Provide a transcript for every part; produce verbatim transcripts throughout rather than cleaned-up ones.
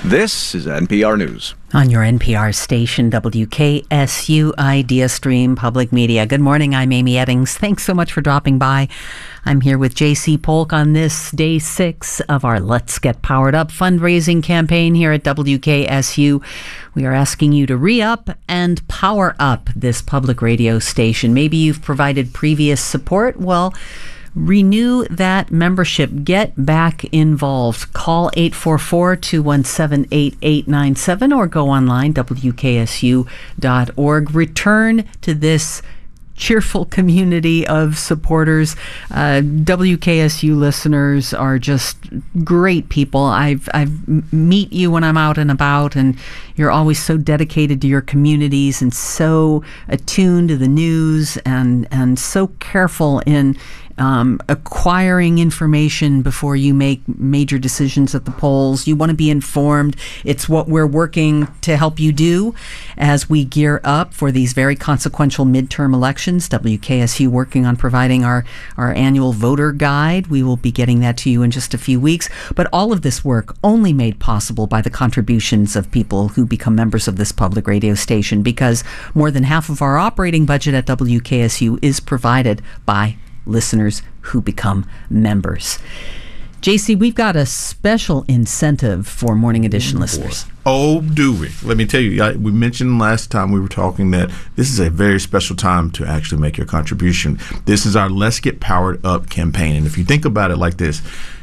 This is N P R News. On your N P R station, W K S U Idea Stream Public Media. Good morning, I'm Amy Eddings. Thanks so much for dropping by. I'm here with J C Polk on this day six of our Let's Get Powered Up fundraising campaign here at W K S U. We are asking you to re-up and power up this public radio station. Maybe you've provided previous support. Well, renew that membership. Get back involved. Call eight four four, two one seven, eight eight nine seven or go online, W K S U dot org. Return to this cheerful community of supporters. Uh, W K S U listeners are just great people. I've I've meet you when I'm out and about, and you're always so dedicated to your communities and so attuned to the news and and so careful in Um, acquiring information before you make major decisions at the polls. You want to be informed. It's what we're working to help you do as we gear up for these very consequential midterm elections. W K S U working on providing our, our annual voter guide. We will be getting that to you in just a few weeks. But all of this work only made possible by the contributions of people who become members of this public radio station, because more than half of our operating budget at W K S U is provided by listeners who become members. J C, we've got a special incentive for Morning Edition listeners. Oh, do we? Let me tell you, I, we mentioned last time we were talking that this is a very special time to actually make your contribution. This is our Let's Get Powered Up campaign. And if you think about it like this,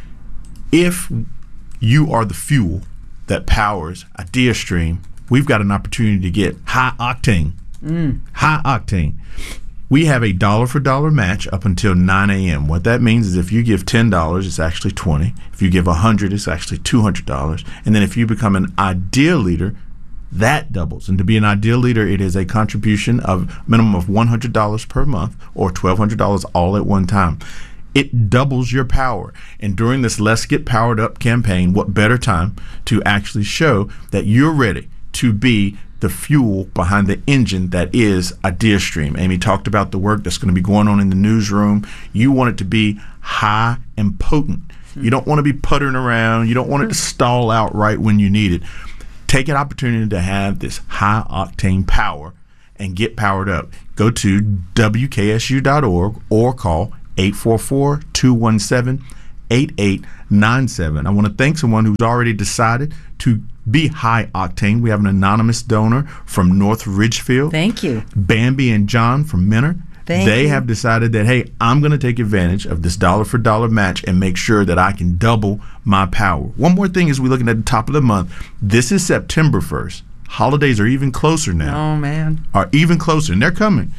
if you are the fuel that powers Idea Stream, we've got an opportunity to get high octane. Mm. High octane. We have a dollar for dollar match up until nine a.m. What that means is if you give ten dollars, it's actually twenty dollars. If you give one hundred dollars, it's actually two hundred dollars. And then if you become an Idea Leader, that doubles. And to be an Idea Leader, it is a contribution of minimum of one hundred dollars per month or twelve hundred dollars all at one time. It doubles your power. And during this Let's Get Powered Up campaign, what better time to actually show that you're ready to be the fuel behind the engine that is Idea Stream. Amy talked about the work that's going to be going on in the newsroom. You want it to be high and potent. Mm. You don't want to be puttering around. You don't want it to stall out right when you need it. Take an opportunity to have this high octane power and get powered up. Go to W K S U dot org or call eight four four, two one seven, eight eight nine seven. I want to thank someone who's already decided to be high octane. We have an anonymous donor from North Ridgefield. Thank you. Bambi and John from Mentor. Thank they you. have decided that, hey, I'm going to take advantage of this dollar for dollar match and make sure that I can double my power. One more thing as we're looking at the top of the month. This is September first. Holidays are even closer now. Oh, man. Are even closer, and they're coming.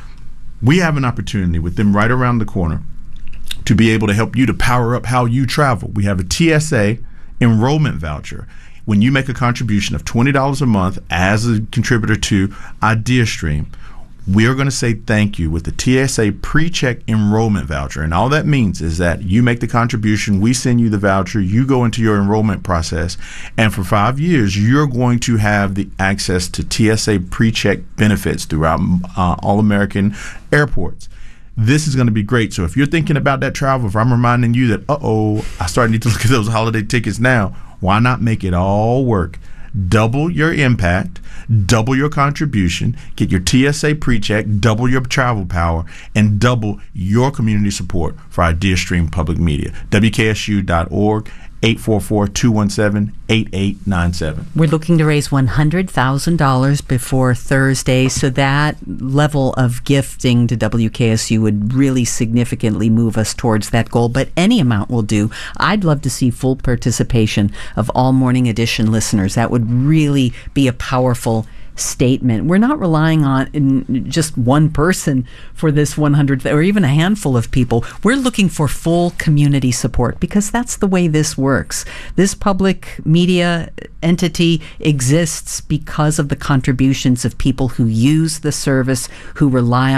We have an opportunity with them right around the corner to be able to help you to power up how you travel. We have a T S A enrollment voucher. When you make a contribution of twenty dollars a month as a contributor to Idea Stream, we are going to say thank you with the T S A pre-check enrollment voucher. And all that means is that you make the contribution, we send you the voucher, you go into your enrollment process, and for five years, you're going to have the access to T S A pre-check benefits throughout uh, all American airports. This is going to be great. So if you're thinking about that travel, if I'm reminding you that, uh-oh, I start need to look at those holiday tickets now, why not make it all work? Double your impact, double your contribution, get your T S A pre-check, double your travel power, and double your community support for Idea Stream Public Media. W K S U dot org, eight four four, two one seven, eight eight nine seven. We're looking to raise one hundred thousand dollars before Thursday, so that level of gifting to W K S U would really significantly move us towards that goal, but any amount will do. I'd love to see full participation of all Morning Edition listeners. That would really be a powerful statement. We're not relying on just one person for this one hundred or even a handful of people. We're looking for full community support because that's the way this works. This public media entity exists because of the contributions of people who use the service, who rely on it,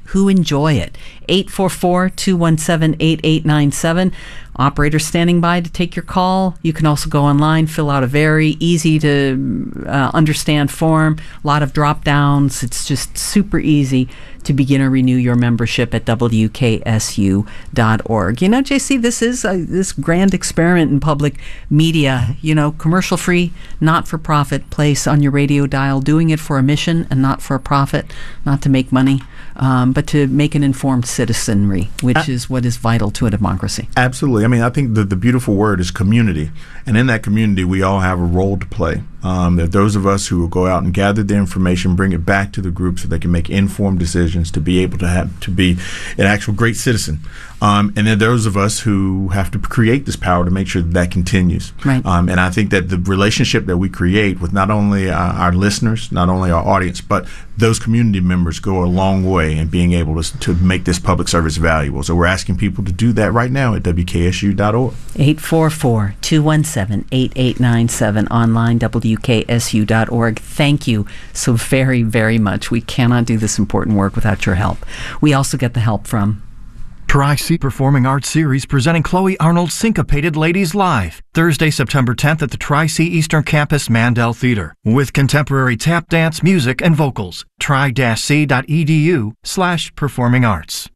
who enjoy it. eight four four, two one seven, eight eight nine seven. Operator standing by to take your call. You can also go online, fill out a very easy to uh, understand form, a lot of drop downs. It's just super easy to begin or renew your membership at W K S U dot org. You know, J C, this is a, this grand experiment in public media, you know, commercial free, not for profit place on your radio dial, doing it for a mission and not for a profit, not to make money, um, but to make an informed citizenry, which uh, is what is vital to a democracy. Absolutely. I mean, I think the, the beautiful word is community. And in that community, we all have a role to play. Um, there are those of us who will go out and gather the information, bring it back to the group so they can make informed decisions to be able to have to be an actual great citizen. Um, and then those of us who have to create this power to make sure that, that continues. Right. Um, and I think that the relationship that we create with not only uh, our listeners, not only our audience, but those community members go a long way in being able to, to make this public service valuable. So we're asking people to do that right now at W K S U dot org. eight four four, two one seven, eight eight nine seven, online, W K S U dot org. Thank you so very, very much. We cannot do this important work without your help. We also get the help from Tri-C Performing Arts Series presenting Chloe Arnold's Syncopated Ladies Live, Thursday, September tenth at the Tri-C Eastern Campus Mandel Theater, with contemporary tap dance, music, and vocals. tri-c.edu slash performing arts.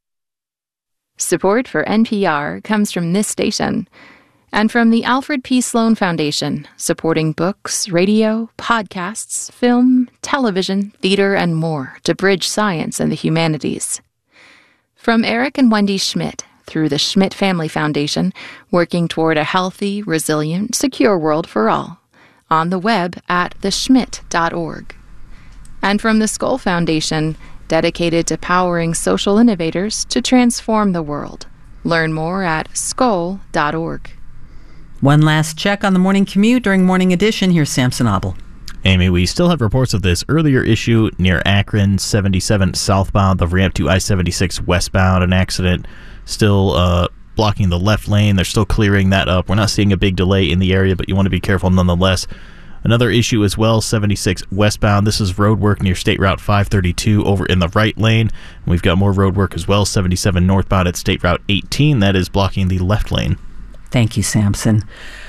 Support for N P R comes from this station and from the Alfred P. Sloan Foundation, supporting books, radio, podcasts, film, television, theater, and more to bridge science and the humanities. From Eric and Wendy Schmidt, through the Schmidt Family Foundation, working toward a healthy, resilient, secure world for all, on the web at the schmidt dot org. And from the Skoll Foundation, dedicated to powering social innovators to transform the world. Learn more at skoll dot org. One last check on the morning commute during Morning Edition. Here's Samson Abel. Amy, we still have reports of this earlier issue near Akron, seventy-seven southbound, the ramp to I seventy-six westbound, an accident still uh, blocking the left lane. They're still clearing that up. We're not seeing a big delay in the area, but you want to be careful nonetheless. Another issue as well, seventy-six westbound. This is road work near State Route five thirty-two over in the right lane. We've got more road work as well, seventy-seven northbound at State Route eighteen. That is blocking the left lane. Thank you, Samson.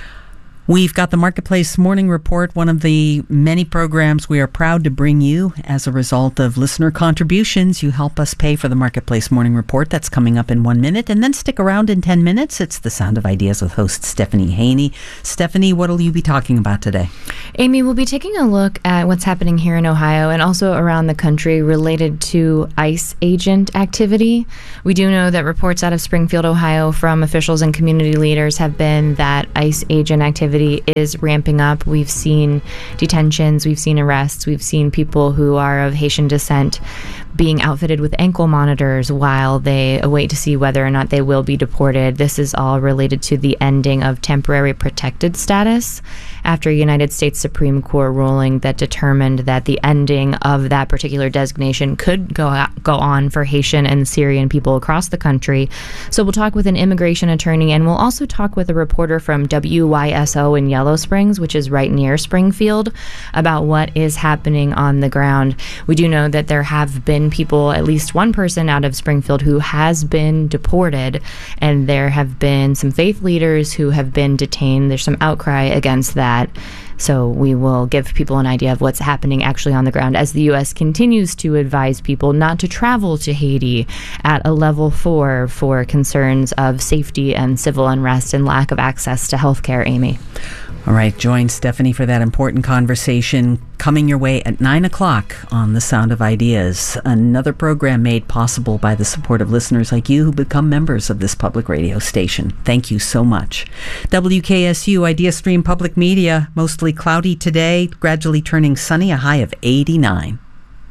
We've got the Marketplace Morning Report, one of the many programs we are proud to bring you as a result of listener contributions. You help us pay for the Marketplace Morning Report. That's coming up in one minute. And then stick around in ten minutes. It's The Sound of Ideas with host Stephanie Haney. Stephanie, what will you be talking about today? Amy, we'll be taking a look at what's happening here in Ohio and also around the country related to ICE agent activity. We do know that reports out of Springfield, Ohio from officials and community leaders have been that ICE agent activity is ramping up. We've seen detentions, we've seen arrests, we've seen people who are of Haitian descent being outfitted with ankle monitors while they await to see whether or not they will be deported. This is all related to the ending of temporary protected status after a United States Supreme Court ruling that determined that the ending of that particular designation could go out, go on for Haitian and Syrian people across the country. So we'll talk with an immigration attorney, and we'll also talk with a reporter from W Y S O in Yellow Springs, which is right near Springfield, about what is happening on the ground. We do know that there have been people, at least one person out of Springfield, who has been deported, and there have been some faith leaders who have been detained. There's some outcry against that. So we will give people an idea of what's happening actually on the ground as the U S continues to advise people not to travel to Haiti at a level four for concerns of safety and civil unrest and lack of access to health care. Amy. All right, join Stephanie for that important conversation coming your way at nine o'clock on The Sound of Ideas, another program made possible by the support of listeners like you who become members of this public radio station. Thank you so much. W K S U Idea Stream Public Media, mostly cloudy today, gradually turning sunny, a high of eighty-nine.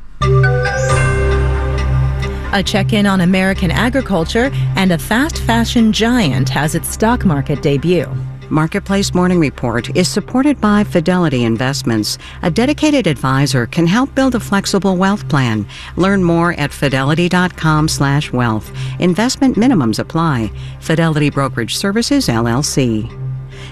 A check-in on American agriculture, and a fast fashion giant has its stock market debut. Marketplace Morning Report is supported by Fidelity Investments. A dedicated advisor can help build a flexible wealth plan. Learn more at fidelity.com slash wealth. Investment minimums apply. Fidelity Brokerage Services, L L C.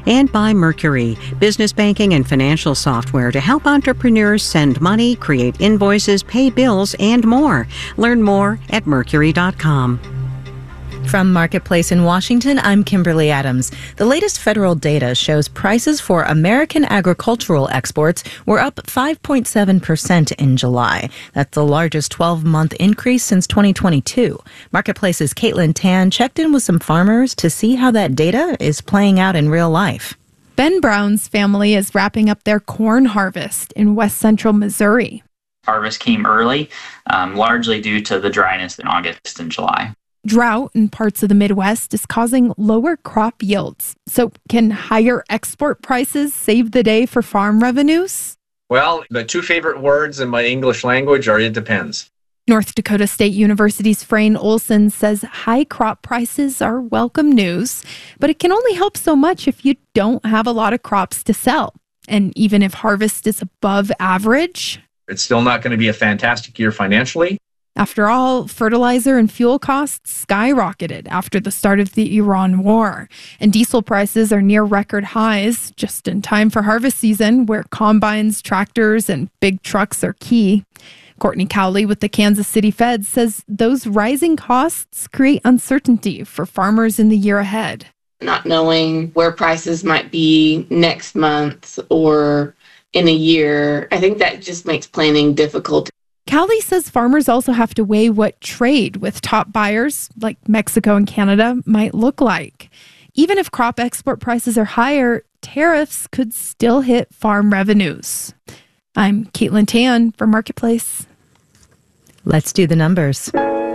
And by Mercury, business banking and financial software to help entrepreneurs send money, create invoices, pay bills, and more. Learn more at mercury dot com. From Marketplace in Washington, I'm Kimberly Adams. The latest federal data shows prices for American agricultural exports were up five point seven percent in July. That's the largest twelve-month increase since twenty twenty-two. Marketplace's Caitlin Tan checked in with some farmers to see how that data is playing out in real life. Ben Brown's family is wrapping up their corn harvest in west central Missouri. Harvest came early, um, largely due to the dryness in August and July. Drought in parts of the Midwest is causing lower crop yields. So can higher export prices save the day for farm revenues? Well, the two favorite words in my English language are "it depends." North Dakota State University's Frayne Olson says high crop prices are welcome news, but it can only help so much if you don't have a lot of crops to sell. And even if harvest is above average, it's still not going to be a fantastic year financially. After all, fertilizer and fuel costs skyrocketed after the start of the Iran war, and diesel prices are near record highs just in time for harvest season, where combines, tractors, and big trucks are key. Courtney Cowley with the Kansas City Fed says those rising costs create uncertainty for farmers in the year ahead. Not knowing where prices might be next month or in a year, I think that just makes planning difficult. Cowley says farmers also have to weigh what trade with top buyers, like Mexico and Canada, might look like. Even if crop export prices are higher, tariffs could still hit farm revenues. I'm Caitlin Tan for Marketplace. Let's do the numbers.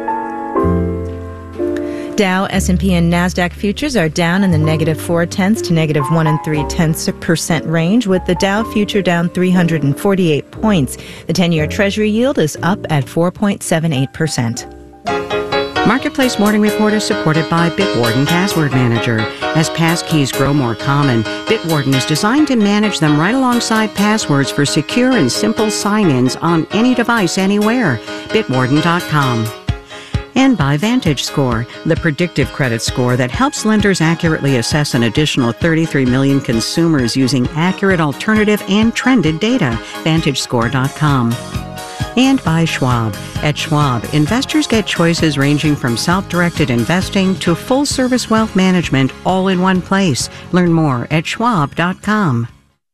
Dow, S and P, and NASDAQ futures are down in the negative four-tenths to negative one and three-tenths percent range, with the Dow future down three hundred forty-eight points. The ten-year Treasury yield is up at four point seven eight percent. Marketplace Morning Report is supported by Bitwarden Password Manager. As passkeys grow more common, Bitwarden is designed to manage them right alongside passwords for secure and simple sign-ins on any device anywhere. Bitwarden dot com. And by VantageScore, the predictive credit score that helps lenders accurately assess an additional thirty-three million consumers using accurate alternative and trended data. Vantage Score dot com. And by Schwab. At Schwab, investors get choices ranging from self-directed investing to full-service wealth management all in one place. Learn more at schwab dot com.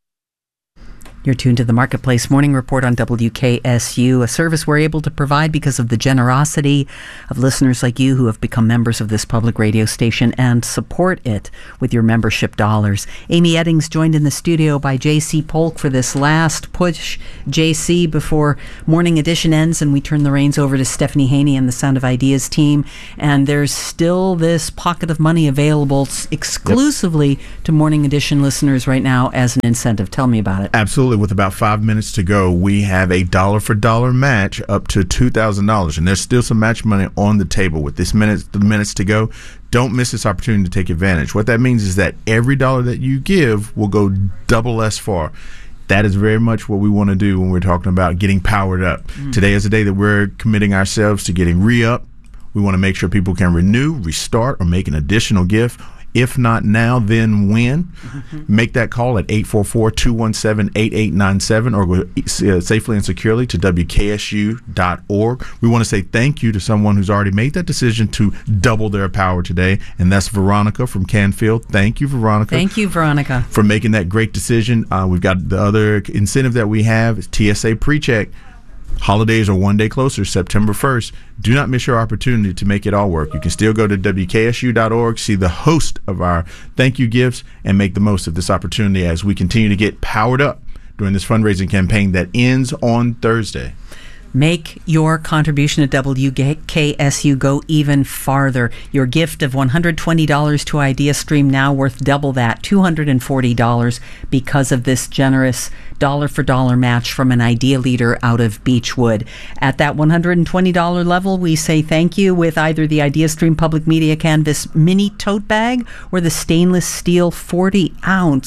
You're tuned to the Marketplace Morning Report on W K S U, a service we're able to provide because of the generosity of listeners like you who have become members of this public radio station and support it with your membership dollars. Amy Eddings joined in the studio by J C Polk for this last push, J C, before Morning Edition ends and we turn the reins over to Stephanie Haney and the Sound of Ideas team. And there's still this pocket of money available exclusively yep. to Morning Edition listeners right now as an incentive. Tell me about it. Absolutely. With about five minutes to go, we have a dollar for dollar match up to two thousand dollars, and there's still some match money on the table. With this minutes, the minutes to go, don't miss this opportunity to take advantage. What that means is that every dollar that you give will go double less far. That is very much what we want to do when we're talking about getting powered up. Mm. Today is a day that we're committing ourselves to getting re-up. We want to make sure people can renew, restart, or make an additional gift. If not now, then when? Mm-hmm. Make that call at eight four four, two one seven, eight eight nine seven or go uh, safely and securely to W K S U dot org. We want to say thank you to someone who's already made that decision to double their power today, and that's Veronica from Canfield. Thank you, Veronica. Thank you, Veronica. For making that great decision. Uh, we've got the other incentive that we have is T S A PreCheck. Holidays are one day closer, September first. Do not miss your opportunity to make it all work. You can still go to W K S U dot org, see the host of our thank you gifts, and make the most of this opportunity as we continue to get powered up during this fundraising campaign that ends on Thursday. Make your contribution to W K S U go even farther. Your gift of one hundred twenty dollars to IdeaStream now worth double that, two hundred forty dollars, because of this generous dollar-for-dollar match from an idea leader out of Beechwood. At that one hundred twenty dollars level, we say thank you with either the IdeaStream Public Media Canvas mini tote bag or the stainless steel forty ounce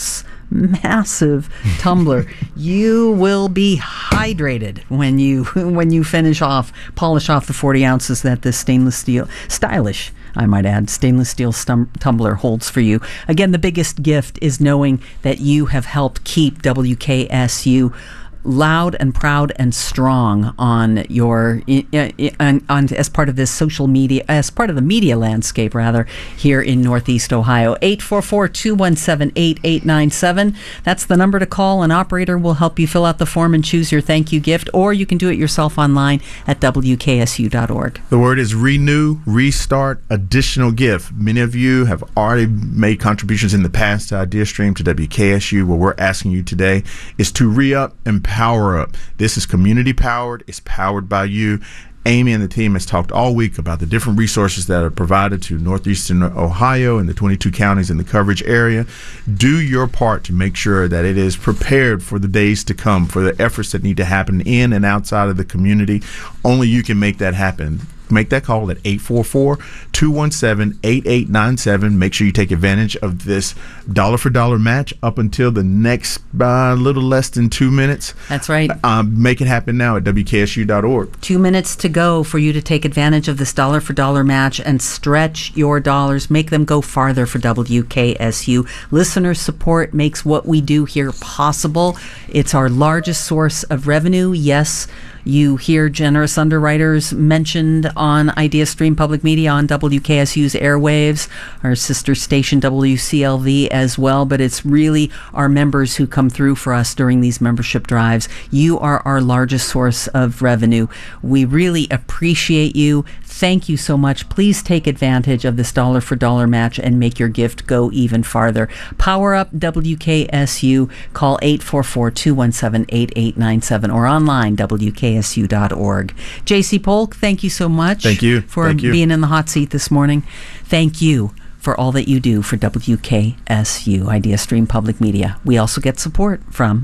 massive tumbler. You will be hydrated when you when you finish off, polish off the forty ounces that this stainless steel, stylish, I might add, stainless steel stum- tumbler holds for you. Again, the biggest gift is knowing that you have helped keep W K S U loud and proud and strong on your on, on as part of this social media, as part of the media landscape rather, here in Northeast Ohio. Eight four four, two one seven, eight eight nine seven. That's the number to call. An operator will help you fill out the form and choose your thank you gift, or you can do it yourself online at W K S U dot org. The word is renew, restart, additional gift. Many of you have already made contributions in the past to IdeaStream, to W K S U. What we're asking you today is to re-up and power up. This is community powered. It's powered by you. Amy and the team has talked all week about the different resources that are provided to Northeastern Ohio and the twenty-two counties in the coverage area. Do your part to make sure that it is prepared for the days to come, for the efforts that need to happen in and outside of the community. Only you can make that happen. Make that call at eight four four, two one seven, eight eight nine seven. Make sure you take advantage of this dollar for dollar match up until the next uh, little less than two minutes. That's right. Um, make it happen now at W K S U dot org. Two minutes to go for you to take advantage of this dollar for dollar match and stretch your dollars. Make them go farther for W K S U. Listener support makes what we do here possible. It's our largest source of revenue. Yes, you hear generous underwriters mentioned on IdeaStream Public Media on W K S U's airwaves, our sister station W C L V as well, but it's really our members who come through for us during these membership drives. You are our largest source of revenue. We really appreciate you. Thank you so much. Please take advantage of this dollar for dollar match and make your gift go even farther. Power up W K S U. Call eight four four, two one seven, eight eight nine seven or online W K S U dot org. J C Polk, thank you so much. Thank you for thank you. being in the hot seat this morning. Thank you for all that you do for W K S U, IdeaStream Public Media. We also get support from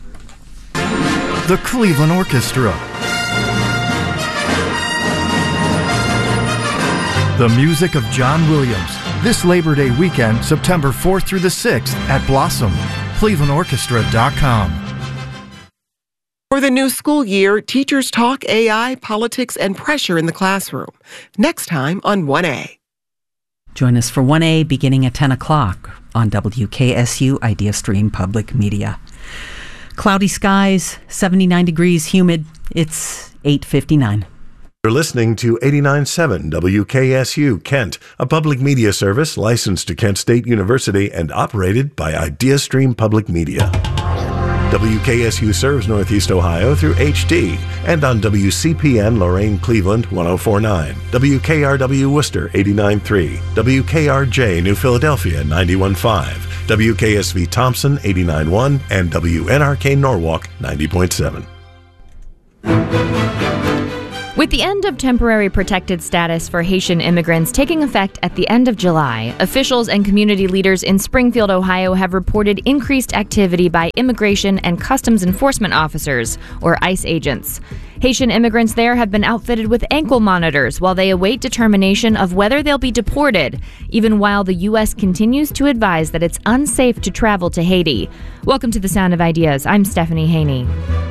the Cleveland Orchestra, the music of John Williams, this Labor Day weekend, September fourth through the sixth at Blossom. Cleveland Orchestra dot com. For the new school year, teachers talk A I, politics, and pressure in the classroom. Next time on one A. Join us for one A beginning at ten o'clock on W K S U IdeaStream Public Media. Cloudy skies, seventy-nine degrees, humid. It's eight fifty-nine. You're listening to eighty-nine point seven W K S U Kent, a public media service licensed to Kent State University and operated by IdeaStream Public Media. W K S U serves Northeast Ohio through H D and on W C P N Lorain Cleveland one oh four point nine, W K R W Worcester eighty-nine point three, W K R J New Philadelphia ninety-one point five, W K S V Thompson eighty-nine point one, and W N R K Norwalk ninety point seven. With the end of temporary protected status for Haitian immigrants taking effect at the end of July, officials and community leaders in Springfield, Ohio have reported increased activity by Immigration and Customs Enforcement Officers, or ICE agents. Haitian immigrants there have been outfitted with ankle monitors while they await determination of whether they'll be deported, even while the U S continues to advise that it's unsafe to travel to Haiti. Welcome to The Sound of Ideas. I'm Stephanie Haney.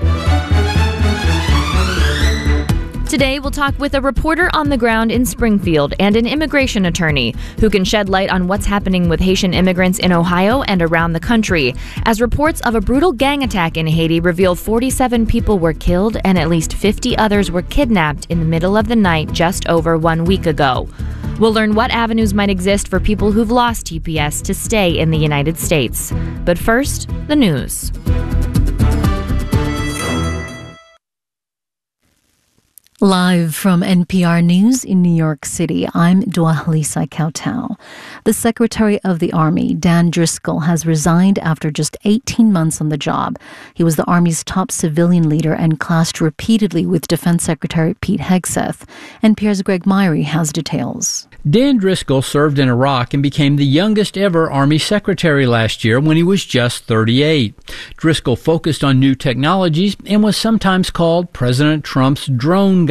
Today, we'll talk with a reporter on the ground in Springfield and an immigration attorney who can shed light on what's happening with Haitian immigrants in Ohio and around the country, as reports of a brutal gang attack in Haiti reveal forty-seven people were killed and at least fifty others were kidnapped in the middle of the night just over one week ago. We'll learn what avenues might exist for people who've lost T P S to stay in the United States. But first, the news. Live from N P R News in New York City, I'm Dwalisa Kautal. The Secretary of the Army, Dan Driscoll, has resigned after just eighteen months on the job. He was the Army's top civilian leader and clashed repeatedly with Defense Secretary Pete Hegseth. N P R's Greg Myrie has details. Dan Driscoll served in Iraq and became the youngest ever Army Secretary last year when he was just thirty-eight. Driscoll focused on new technologies and was sometimes called President Trump's drone guy.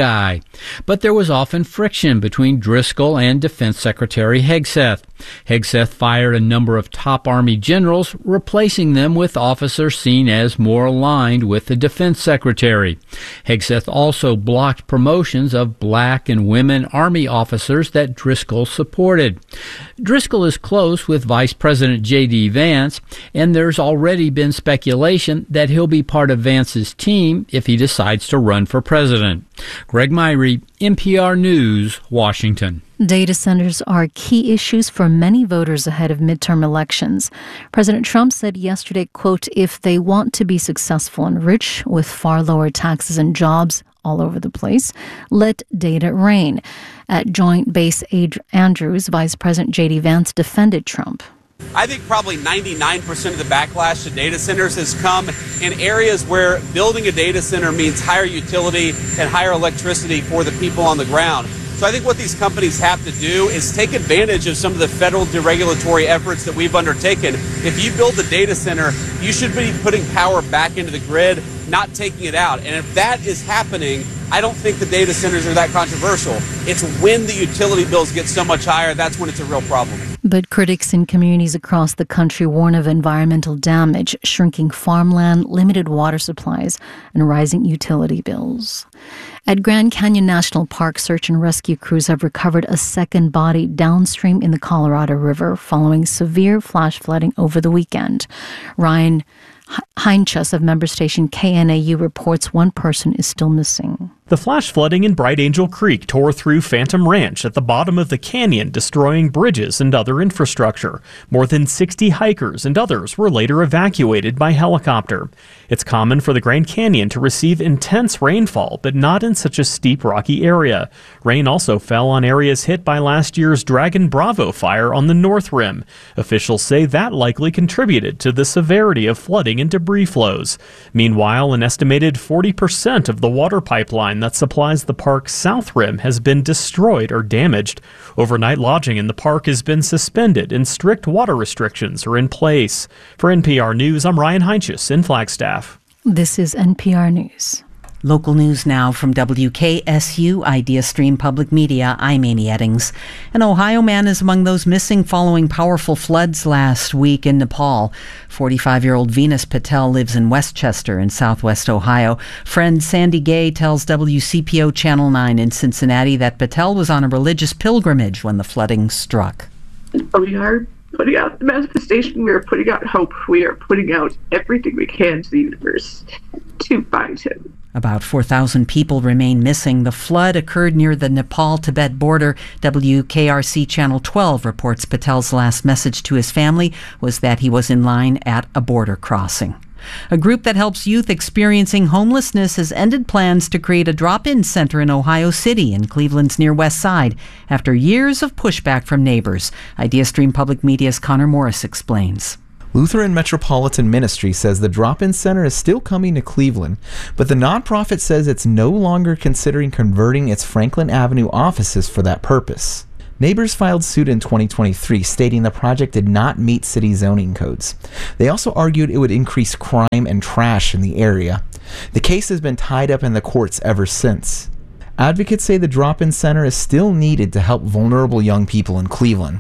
guy. But there was often friction between Driscoll and Defense Secretary Hegseth. Hegseth fired a number of top Army generals, replacing them with officers seen as more aligned with the Defense Secretary. Hegseth also blocked promotions of black and women Army officers that Driscoll supported. Driscoll is close with Vice President J D Vance, and there's already been speculation that he'll be part of Vance's team if he decides to run for president. Greg Myrie, N P R News, Washington. Data centers are key issues for many voters ahead of midterm elections. President Trump said yesterday, quote, if they want to be successful and rich with far lower taxes and jobs all over the place, let data reign. At Joint Base Andrews, Vice President J D Vance defended Trump. I think probably ninety-nine percent of the backlash to data centers has come in areas where building a data center means higher utility and higher electricity for the people on the ground. So I think what these companies have to do is take advantage of some of the federal deregulatory efforts that we've undertaken. If you build a data center, you should be putting power back into the grid, not taking it out. And if that is happening, I don't think the data centers are that controversial. It's when the utility bills get so much higher, that's when it's a real problem. But critics in communities across the country warn of environmental damage, shrinking farmland, limited water supplies, and rising utility bills. At Grand Canyon National Park, search and rescue crews have recovered a second body downstream in the Colorado River following severe flash flooding over the weekend. Ryan Heinchus of member station K N A U reports one person is still missing. The flash flooding in Bright Angel Creek tore through Phantom Ranch at the bottom of the canyon, destroying bridges and other infrastructure. More than sixty hikers and others were later evacuated by helicopter. It's common for the Grand Canyon to receive intense rainfall, but not in such a steep, rocky area. Rain also fell on areas hit by last year's Dragon Bravo fire on the North Rim. Officials say that likely contributed to the severity of flooding and debris flows. Meanwhile, an estimated forty percent of the water pipeline that supplies the park's south rim has been destroyed or damaged. Overnight lodging in the park has been suspended and strict water restrictions are in place. For N P R News, I'm Ryan Heinchus in Flagstaff. This is N P R News. Local news now from W K S U Idea Stream Public Media. I'm Amy Eddings. An Ohio man is among those missing following powerful floods last week in Nepal. forty-five-year-old Venus Patel lives in Westchester in southwest Ohio. Friend Sandy Gay tells W C P O Channel nine in Cincinnati that Patel was on a religious pilgrimage when the flooding struck. We are putting out the manifestation. We are putting out hope. We are putting out everything we can to the universe to find him. About four thousand people remain missing. The flood occurred near the Nepal-Tibet border. W K R C Channel twelve reports Patel's last message to his family was that he was in line at a border crossing. A group that helps youth experiencing homelessness has ended plans to create a drop-in center in Ohio City in Cleveland's near west side after years of pushback from neighbors. IdeaStream Public Media's Connor Morris explains. Lutheran Metropolitan Ministry says the drop-in center is still coming to Cleveland, but the nonprofit says it's no longer considering converting its Franklin Avenue offices for that purpose. Neighbors filed suit in twenty twenty-three stating the project did not meet city zoning codes. They also argued it would increase crime and trash in the area. The case has been tied up in the courts ever since. Advocates say the drop-in center is still needed to help vulnerable young people in Cleveland.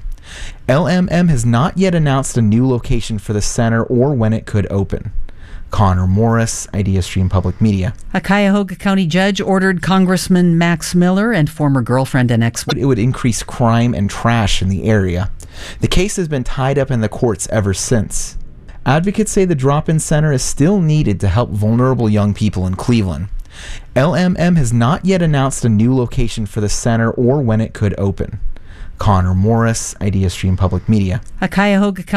L M M has not yet announced a new location for the center or when it could open. Connor Morris, IdeaStream Public Media. A Cuyahoga County judge ordered Congressman Max Miller and former girlfriend and ex- It would increase crime and trash in the area. The case has been tied up in the courts ever since. Advocates say the drop-in center is still needed to help vulnerable young people in Cleveland. L M M has not yet announced a new location for the center or when it could open. Connor Morris, IdeaStream Public Media. A Cuyahoga County